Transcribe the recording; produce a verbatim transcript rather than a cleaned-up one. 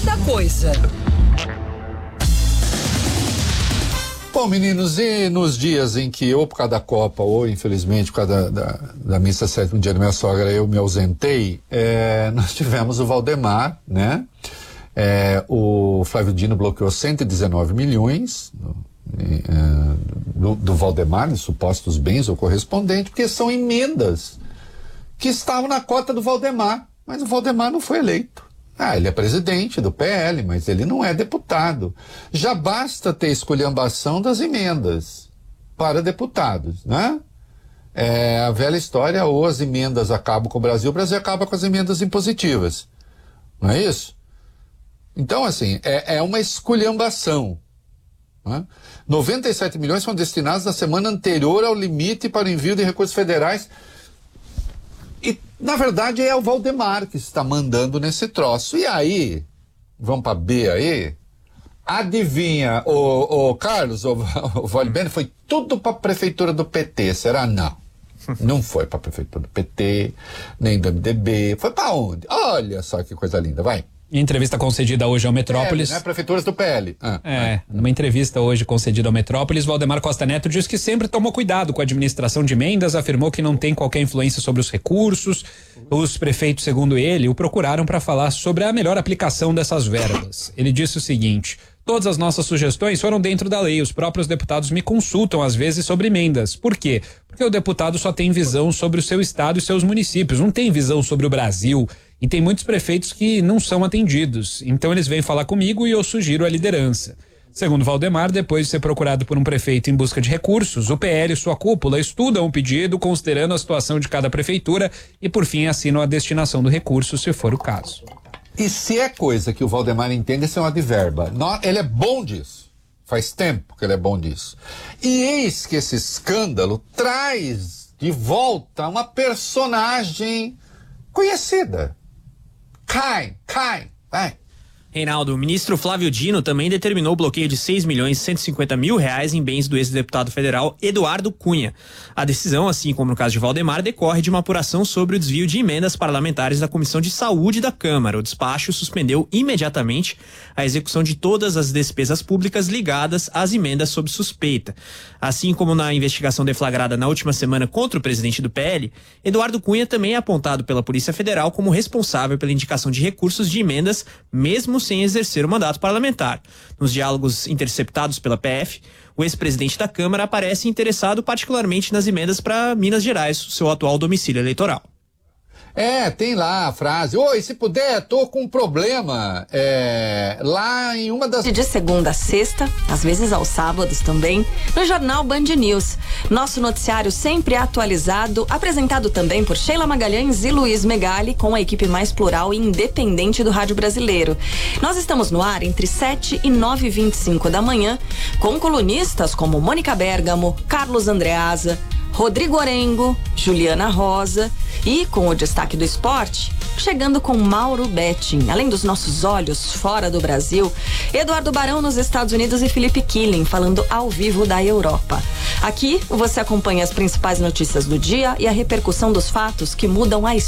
cada coisa. Bom, meninos, e nos dias em que, ou por causa da Copa, ou infelizmente por causa da, da, da missa sétimo dia da minha sogra, eu me ausentei, é, nós tivemos o Valdemar, né? É, o Flávio Dino bloqueou cento e dezenove milhões é, do, do Valdemar, de supostos bens ou correspondentes, porque são emendas que estavam na cota do Valdemar, mas o Valdemar não foi eleito. Ah, ele é presidente do P L, mas ele não é deputado. Já basta ter esculhambação das emendas para deputados, né? É a velha história, ou as emendas acabam com o Brasil, o Brasil acaba com as emendas impositivas. Não é isso? Então, assim, é, é uma esculhambação. Né? noventa e sete milhões foram destinados na semana anterior ao limite para o envio de recursos federais. E, na verdade, é o Valdemar que está mandando nesse troço. E aí, vamos para B aí, adivinha, o, o Carlos, o, o Valbene, foi tudo para a prefeitura do P T, será? Não. Não foi para a prefeitura do P T, nem do M D B, foi para onde? Olha só que coisa linda, vai. Em entrevista concedida hoje ao Metrópolis... P L, né? Prefeituras do P L. Ah, é, ah. numa entrevista hoje concedida ao Metrópolis, Valdemar Costa Neto diz que sempre tomou cuidado com a administração de emendas, afirmou que não tem qualquer influência sobre os recursos. Os prefeitos, segundo ele, o procuraram para falar sobre a melhor aplicação dessas verbas. Ele disse o seguinte: todas as nossas sugestões foram dentro da lei, os próprios deputados me consultam às vezes sobre emendas. Por quê? Porque o deputado só tem visão sobre o seu estado e seus municípios, não tem visão sobre o Brasil. E tem muitos prefeitos que não são atendidos. Então eles vêm falar comigo e eu sugiro a liderança. Segundo Valdemar, depois de ser procurado por um prefeito em busca de recursos, o P L e sua cúpula estudam o pedido, considerando a situação de cada prefeitura e, por fim, assinam a destinação do recurso, se for o caso. E se é coisa que o Valdemar entende, isso é uma adverba. Ele é bom disso. Faz tempo que ele é bom disso. E eis que esse escândalo traz de volta uma personagem conhecida. Cai, cai, vai. Reinaldo, o ministro Flávio Dino também determinou o bloqueio de seis milhões e cento e cinquenta mil reais em bens do ex-deputado federal Eduardo Cunha. A decisão, assim como no caso de Valdemar, decorre de uma apuração sobre o desvio de emendas parlamentares da Comissão de Saúde da Câmara. O despacho suspendeu imediatamente a execução de todas as despesas públicas ligadas às emendas sob suspeita. Assim como na investigação deflagrada na última semana contra o presidente do P L, Eduardo Cunha também é apontado pela Polícia Federal como responsável pela indicação de recursos de emendas, mesmo sem exercer o mandato parlamentar. Nos diálogos interceptados pela P F, o ex-presidente da Câmara aparece interessado particularmente nas emendas para Minas Gerais, seu atual domicílio eleitoral. É, tem lá a frase: oi, se puder, tô com um problema é, lá em uma das... De segunda a sexta, às vezes aos sábados também, no jornal Band News. Nosso noticiário sempre atualizado, apresentado também por Sheila Magalhães e Luiz Megali, com a equipe mais plural e independente do rádio brasileiro. Nós estamos no ar entre sete e nove e vinte e cinco da manhã, com colunistas como Mônica Bergamo, Carlos Andreasa, Rodrigo Orengo, Juliana Rosa e, com o destaque do esporte, chegando com Mauro Betting. Além dos nossos olhos fora do Brasil, Eduardo Barão nos Estados Unidos e Felipe Killing falando ao vivo da Europa. Aqui você acompanha as principais notícias do dia e a repercussão dos fatos que mudam a história.